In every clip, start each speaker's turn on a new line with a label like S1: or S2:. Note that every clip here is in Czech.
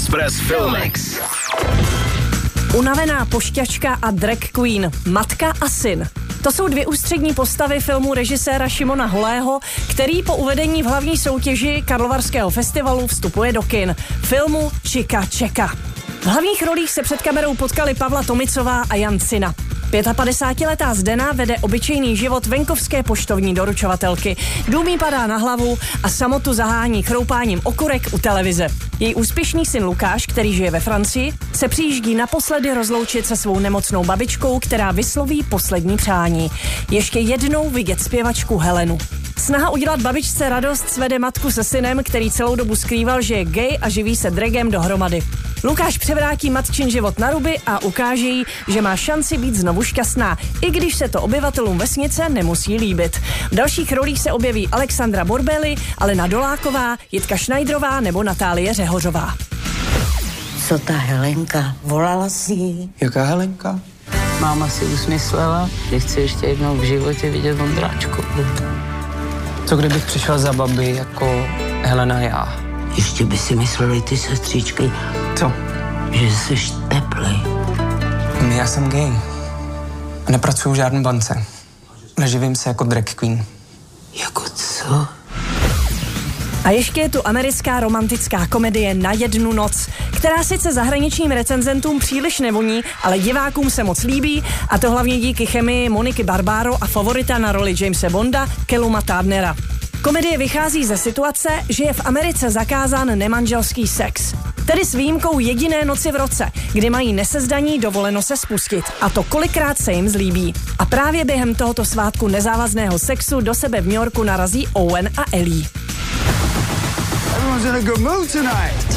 S1: Express Filmex.
S2: Unavená pošťačka a drag queen, matka a syn. To jsou dvě ústřední postavy filmu režiséra Šimona Holého, který po uvedení v hlavní soutěži Karlovarského festivalu vstupuje do kin. Filmu Čika Čeka. V hlavních rolích se před kamerou potkali Pavla Tomicová a Jan Cina. 55letá Zdena vede obyčejný život venkovské poštovní doručovatelky. Dům jí padá na hlavu a samotu zahání chroupáním okurek u televize. Její úspěšný syn Lukáš, který žije ve Francii, se přijíždí naposledy rozloučit se svou nemocnou babičkou, která vysloví poslední přání. Ještě jednou vidět zpěvačku Helenu. Snaha udělat babičce radost svede matku se synem, který celou dobu skrýval, že je gay a živí se dragem dohromady. Lukáš převrátí matčin život na ruby a ukáže jí, že má šanci být znovu šťastná, i když se to obyvatelům vesnice nemusí líbit. V dalších rolích se objeví Alexandra Borbeli, Alena Doláková, Jitka Šnajdrová nebo Natálie Řehořová.
S3: Co ta Helenka? Volala si jí?
S4: Jaká Helenka?
S3: Máma si usmyslela, že chce ještě jednou v životě vidět Vondráčku.
S4: Co kdybych přišel za babi jako Helena já?
S3: Ještě by si mysleli ty sestřičky,
S4: Co?
S3: že jsi teplej.
S4: Já jsem gay. A nepracuju v žádné bance. Neživím se jako drag queen.
S3: Jako co?
S2: A ještě je tu americká romantická komedie Na jednu noc, která sice zahraničním recenzentům příliš nevoní, ale divákům se moc líbí, a to hlavně díky chemii Moniky Barbaro a favorita na roli Jamese Bonda, Calluma Turnera. Komedie vychází ze situace, že je v Americe zakázán nemanželský sex. Tedy s výjimkou jediné noci v roce, kdy mají nesezdaní dovoleno se spustit. A to kolikrát se jim zlíbí. A právě během tohoto svátku nezávazného sexu do sebe v New Yorku narazí Owen a Ellie.
S5: Everyone's in a good mood tonight.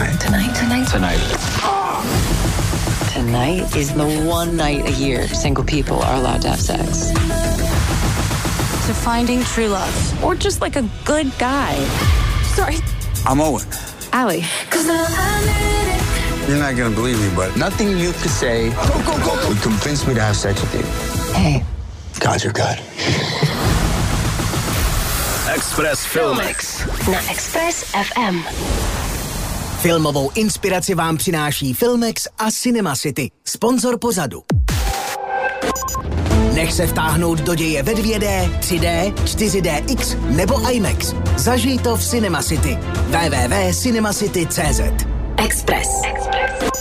S6: Tonight is the one night a year single people are allowed to have sex. To finding true love, or just like a good guy. Sorry.
S5: I'm Owen.
S6: Allie.
S5: You're not gonna believe me, but nothing you could say would convince me to have sex with you.
S6: Hey.
S5: God, you're good.
S1: Express Filmex.
S7: Na Express FM.
S8: Filmovou inspiraci vám přináší Filmex a Cinema City, sponzor pořadu. Nech se vtáhnout do děje ve 2D, 3D, 4DX nebo IMAX. Zažij to v Cinema City. www.cinemacity.cz.
S7: Express.